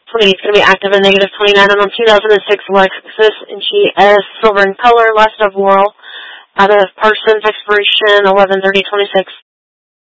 20. It's going to be active and negative 29 on a 2006 Lexus GS, silver in color, last of World, out of Parsons, expiration 11/30/26.